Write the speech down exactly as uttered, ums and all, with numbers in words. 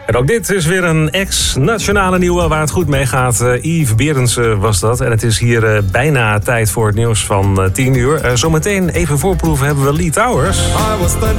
En ook dit is weer een ex-nationale nieuwe waar het goed mee gaat. Uh, Yves Berendsen was dat. En het is hier uh, bijna tijd voor het nieuws van uh, tien uur. Uh, zometeen even voorproeven hebben we Lee Towers. I was then